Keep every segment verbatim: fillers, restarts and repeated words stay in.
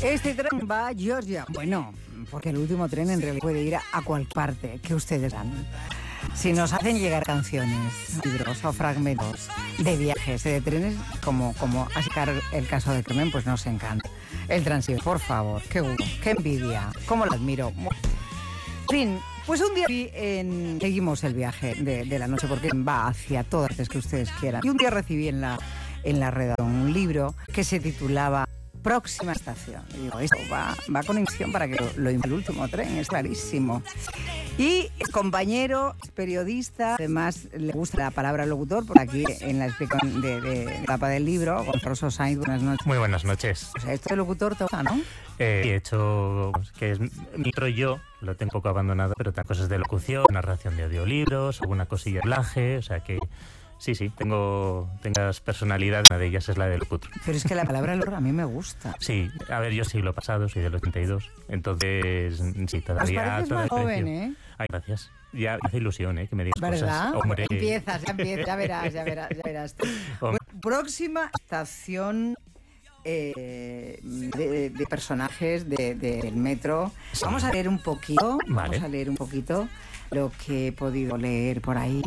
Este tren va a Georgia. Bueno, porque el último tren en realidad puede ir a, a cual parte que ustedes dan. Si nos hacen llegar canciones, libros o fragmentos de viajes, de trenes, como, como a sacar el caso de Carmen, pues nos encanta. El Transsiberiano, por favor, qué gusto, qué envidia, cómo lo admiro. En fin, pues un día vi en... seguimos el viaje de, de la noche porque va hacia todas partes que ustedes quieran. Y un día recibí en la, en la redacción un libro que se titulaba Próxima estación. Y digo, esto va, va con intención para que lo, lo el último tren, es clarísimo. Y el compañero, periodista, además le gusta la palabra locutor, por aquí en la explicación de, de, de la tapa del libro, Gonzalo Sainz, buenas noches. Muy buenas noches. O sea, esto de locutor te gusta, ¿no? Eh, he hecho, que es mi yo, lo tengo un poco abandonado, pero tengo cosas de locución, narración de audiolibros, alguna cosilla de doblaje, o sea que... Sí, sí, tengo, tengo personalidad, una de ellas es la del locutor. Pero es que la palabra locutor a mí me gusta. Sí, a ver, yo siglo pasado, soy del ochenta y dos, entonces sí, todavía... Os pareces todavía más joven, ¿eh? Ay, gracias. Ya me hace ilusión, ¿eh? Que me digas ¿verdad? cosas. Hombre. Empiezas, ya empiezas, ya verás, ya verás, ya verás. Bueno, próxima estación eh, de, de personajes del de, de metro. Sí. Vamos a leer un poquito, vale. Vamos a leer un poquito lo que he podido leer por ahí.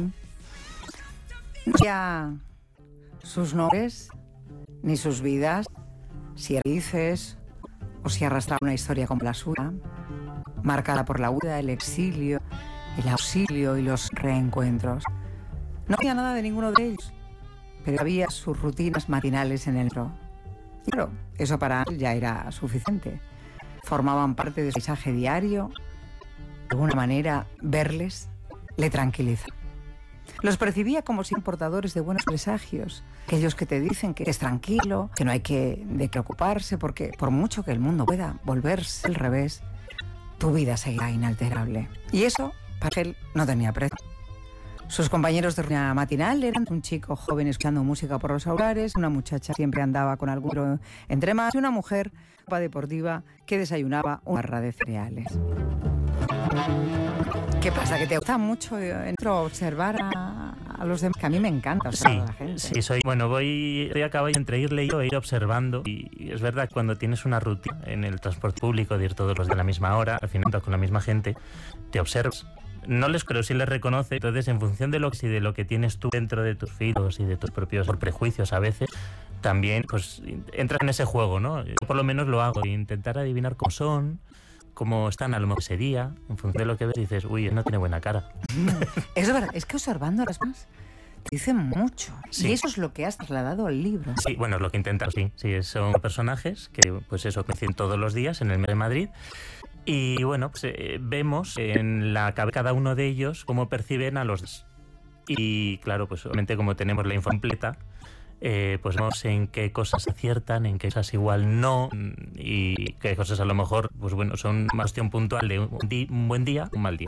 Ya sus nombres, ni sus vidas, si felices o si arrastraban una historia como la suya, marcada por la huida, el exilio, el auxilio y los reencuentros. No había nada de ninguno de ellos, pero había sus rutinas matinales en el metro. Y claro, eso para él ya era suficiente. Formaban parte de su paisaje diario. De alguna manera, verles le tranquiliza. Los percibía como si portadores de buenos presagios, aquellos que te dicen que es tranquilo, que no hay que de preocuparse, porque por mucho que el mundo pueda volverse al revés, tu vida seguirá inalterable. Y eso, para él, no tenía precio. Sus compañeros de rutina matinal eran un chico joven escuchando música por los aurales, una muchacha siempre andaba con algún libro entre manos y una mujer deportiva que desayunaba una barra de cereales. ¿Qué pasa? ¿Que te gusta mucho entro, observar a, a los demás? Que a mí me encanta observar sí, a la gente. Sí, soy. Bueno, voy, voy a acabar entre ir leyendo e ir observando. Y, y es verdad que cuando tienes una rutina en el transporte público de ir todos los de la misma hora, al final con la misma gente, te observas. No les creo, sí les reconoce. Entonces, en función de lo que, de lo que tienes tú dentro de tus filos y de tus propios prejuicios a veces, también pues entras en ese juego, ¿no? Yo por lo menos lo hago, intentar adivinar cómo son, cómo están a lo mejor ese día, en función de lo que ves dices, uy, él no tiene buena cara. Es verdad, es que observando a las más te dicen mucho. Sí. Y eso es lo que has trasladado al libro. Sí, bueno, es lo que intentan, sí. Sí, son personajes que, pues eso, coinciden todos los días en el mes de Madrid. Y bueno, pues, eh, vemos en la cabeza cada uno de ellos cómo perciben a los demás. Y claro, pues obviamente como tenemos la info completa, eh, pues vemos en qué cosas aciertan, en qué cosas igual no, y qué cosas a lo mejor, pues bueno, son una cuestión puntual de un, di- un buen día, un mal día.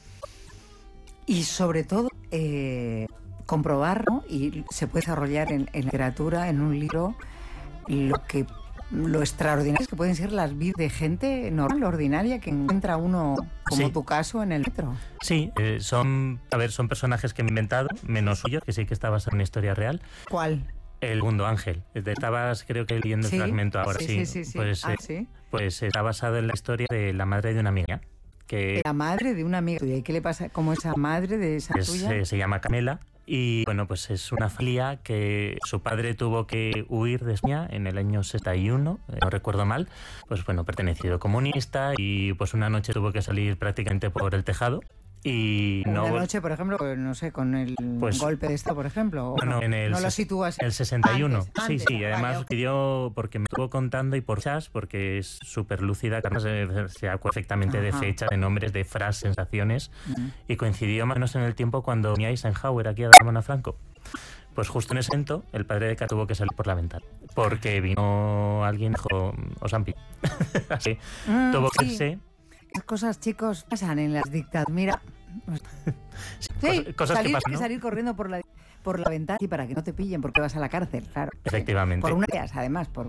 Y sobre todo, eh, comprobar, ¿no? Y se puede desarrollar en, en literatura, en un libro, lo que... lo extraordinario que pueden ser las vidas de gente normal, ordinaria, que encuentra uno, como sí. tu caso, en el metro. Sí, eh, son, a ver, son personajes que he inventado, menos suyo, que sí que está basado en una historia real. ¿Cuál? El Mundo Ángel. Estabas, creo que leyendo sí, el fragmento ahora, sí. Sí, sí, sí. Pues, ah, eh, ¿sí? pues está basado en la historia de la madre de una amiga. Que la madre de una amiga tuya. ¿Y qué le pasa? ¿Cómo esa madre de esa es, tuya? Eh, se llama Camela. Y bueno, pues es una familia que su padre tuvo que huir de España en el año sesenta y uno, eh, no recuerdo mal, pues bueno, pertenecido comunista y pues una noche tuvo que salir prácticamente por el tejado. Y una no, noche, por ejemplo, no sé, con el pues, golpe de Estado, por ejemplo. ¿o no, no, en el, no lo sitúas. El sesenta y uno. Antes, sí, antes, sí, además vale, pidió, porque me estuvo contando y por chas, porque es súper lúcida, que además se, se acuerda perfectamente de fechas, de nombres, de frases, sensaciones, uh-huh. Y coincidió más o menos en el tiempo cuando venía Eisenhower aquí a Ramón Franco. Pues justo en ese momento, el padre de K tuvo que salir por la ventana, porque vino alguien y dijo, Osampi. Así, mm, tuvo que sí. irse. Las cosas, chicos, pasan en las dictaduras. Mira, sí, sí, cosas salir, que pasan, ¿no? que salir corriendo por la, por la ventana y para que no te pillen porque vas a la cárcel, claro. Efectivamente. Por una además, por